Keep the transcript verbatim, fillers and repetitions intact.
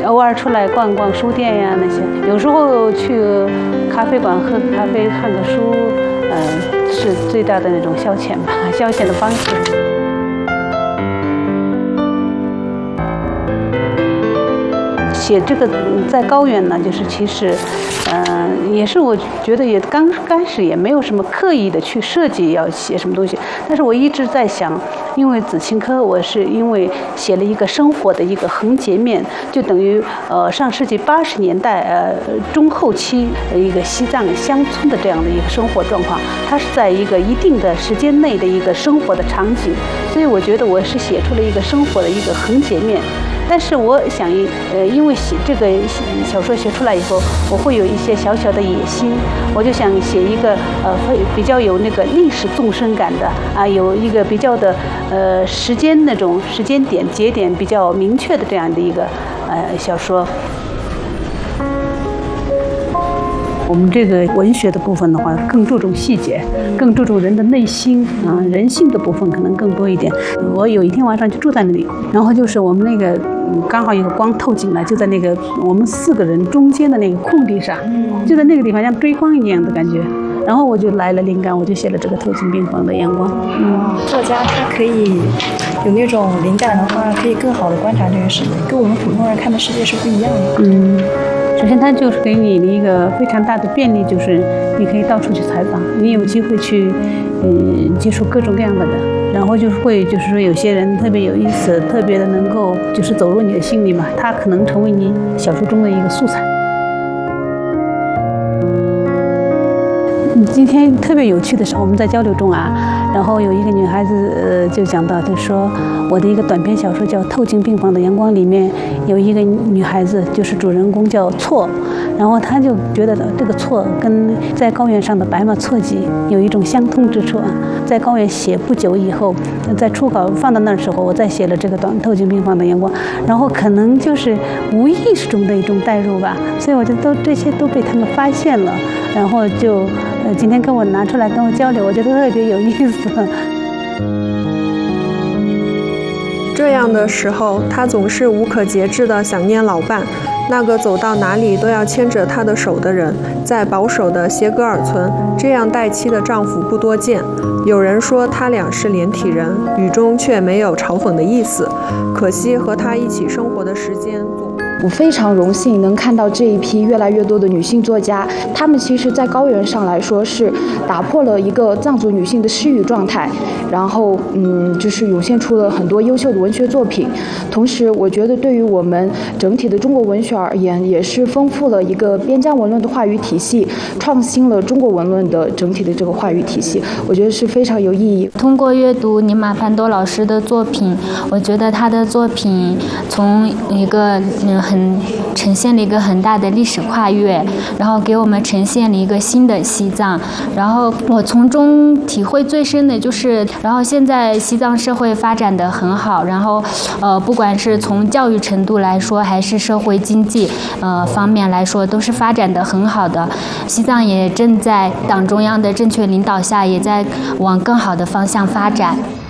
偶尔出来逛逛书店呀那些，有时候去咖啡馆喝咖啡看个书，呃，是最大的那种消遣吧，消遣的方式。写这个在高原呢，就是其实，嗯、呃，也是我觉得也刚开始也没有什么刻意的去设计要写什么东西，但是我一直在想，因为子青科我是因为写了一个生活的一个横截面，就等于呃上世纪八十年代呃中后期一个西藏乡村的这样的一个生活状况，它是在一个一定的时间内的一个生活的场景，所以我觉得我是写出了一个生活的一个横截面。但是我想，呃，因为写这个小说写出来以后，我会有一些小小的野心，我就想写一个呃会比较有那个历史纵深感的啊，有一个比较的呃时间那种时间点节点比较明确的这样的一个呃小说。我们这个文学的部分的话，更注重细节，更注重人的内心啊，人性的部分可能更多一点。我有一天晚上就住在那里，然后就是我们那个刚好有个光透进来，就在那个我们四个人中间的那个空地上，就在那个地方像追光一样的感觉。然后我就来了灵感，我就写了这个透进病房的阳光。 嗯，作家他可以有那种灵感的话，可以更好的观察这个世界，跟我们普通人看的世界是不一样的。 嗯。首先，它就是给你一个非常大的便利，就是你可以到处去采访，你有机会去，嗯，接触各种各样的人，然后就是会，就是说有些人特别有意思，特别的能够就是走入你的心里嘛，他可能成为你小说中的一个素材。今天特别有趣的是，我们在交流中啊，然后有一个女孩子呃就讲到，就说我的一个短篇小说叫《透进病房的阳光》，里面有一个女孩子，就是主人公叫错，然后她就觉得这个错跟在高原上的白马错记有一种相通之处啊。在高原写不久以后，在初稿放到那儿时候，我再写了这个短《透进病房的阳光》，然后可能就是无意识中的一种代入吧，所以我觉得都这些都被他们发现了，然后就。呃，今天跟我拿出来跟我交流，我觉得特别有意思。 这样的时候，她总是无可节制地想念老伴，那个走到哪里都要牵着她的手的人。在保守的协格尔村，这样待妻的丈夫不多见。有人说他俩是连体人，语中却没有嘲讽的意思。可惜和他一起生活的时间总。 我非常荣幸能看到这一批越来越多的女性作家，她们其实在高原上来说是打破了一个藏族女性的失语状态，然后嗯，就是涌现出了很多优秀的文学作品。同时，我觉得对于我们整体的中国文学而言，也是丰富了一个边疆文论的话语体系，创新了中国文论的整体的这个话语体系，我觉得是非常有意义。 通过阅读尼玛潘多老师的作品，我觉得他的作品从一个嗯很呈现了一个很大的历史跨越，然后给我们呈现了一个新的西藏。然后我从中体会最深的就是，然后现在西藏社会发展得很好，然后呃不管是从教育程度来说，还是社会经济呃方面来说，都是发展得很好的。西藏也正在党中央的正确领导下，也在往更好的方向发展。